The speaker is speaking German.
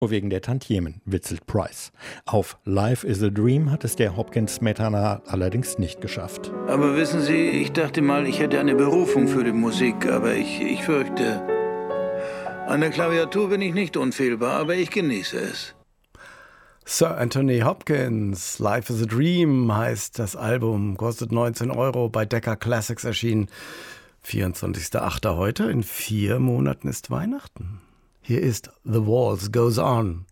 Nur wegen der Tantiemen, witzelt Price. Auf Life is a Dream hat es der Hopkins Smetana allerdings nicht geschafft. Aber wissen Sie, ich dachte mal, ich hätte eine Berufung für die Musik, aber ich fürchte, an der Klaviatur bin ich nicht unfehlbar, aber ich genieße es. Sir Anthony Hopkins, Life is a Dream heißt das Album, kostet 19 €, bei Decca Classics erschienen. 24.08. heute, in 4 Monaten ist Weihnachten. Hier ist The Waltz Goes On.